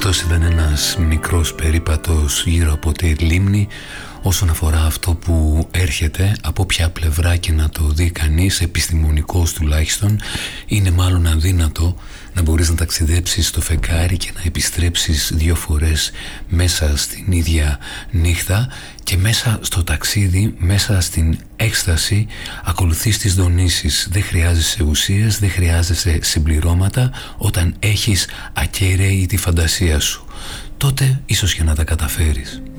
Αυτός ήταν ένας μικρός περίπατος γύρω από τη λίμνη όσον αφορά αυτό που έρχεται, από ποια πλευρά και να το δει κανείς, επιστημονικός τουλάχιστον. Είναι μάλλον αδύνατο να μπορείς να ταξιδέψεις στο φεγγάρι και να επιστρέψεις 2 φορές μέσα στην ίδια νύχτα, και μέσα στο ταξίδι, μέσα στην έκσταση, ακολουθείς τις δονήσεις. Δεν χρειάζεσαι ουσίες, δεν χρειάζεσαι συμπληρώματα. Όταν έχεις ακέραιη τη φαντασία σου, τότε ίσως και να τα καταφέρεις.